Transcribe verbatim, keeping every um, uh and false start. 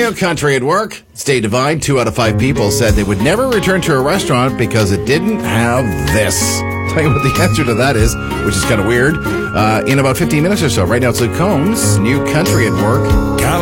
New country at work. Stay divine. Two out of five people said they would never return to a restaurant because it didn't have this. Tell you what the answer to that is, which is kind of weird, uh, in about fifteen minutes or so. Right now it's Luke Combs, New Country at Work.